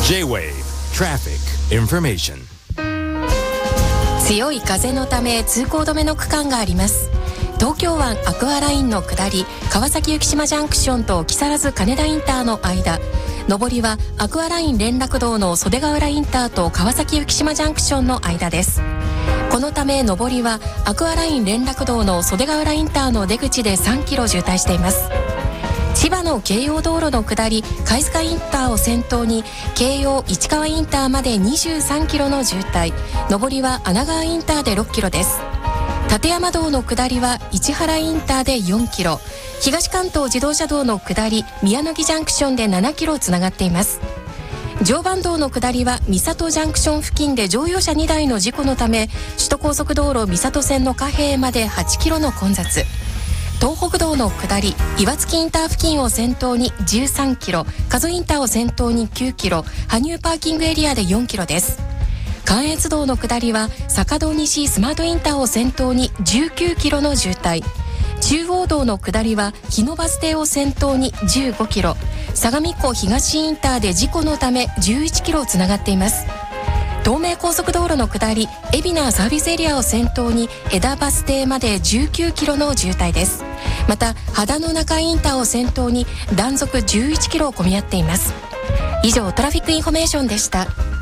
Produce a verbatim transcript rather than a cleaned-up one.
J-Wave Traffic Information。 強い風のため通行止めの区間があります。東京湾アクアラインの下り川崎浮島ジャンクションと木更津金田インターの間、上りはアクアライン連絡道の袖ヶ浦インターと川崎浮島ジャンクションの間です。このため上りはアクアライン連絡道の袖ヶ浦インターの出口でさんキロ渋滞しています。千葉の京葉道路の下り貝塚インターを先頭に京葉市川インターまでにじゅうさんキロの渋滞、上りは穴川インターでろっキロです。立山道の下りは市原インターでよんキロ、東関東自動車道の下り宮野木ジャンクションでななキロつながっています。常磐道の下りは三郷ジャンクション付近で乗用車にだいの事故のため首都高速道路三郷線の貨幣まではちキロの混雑。東北道の下り岩槻インター付近を先頭にじゅうさんキロ、加須インターを先頭にきゅうキロ、羽生パーキングエリアでよんキロです。関越道の下りは坂戸西スマートインターを先頭にじゅうきゅうキロの渋滞、中央道の下りは日野バス停を先頭にじゅうごキロ、相模湖東インターで事故のためじゅういちキロつながっています。東名高速道路の下り海老名サービスエリアを先頭に枝バス停までじゅうきゅうキロの渋滞です。また秦野中インターを先頭に断続じゅういちキロ混み合っています。以上トラフィックインフォメーションでした。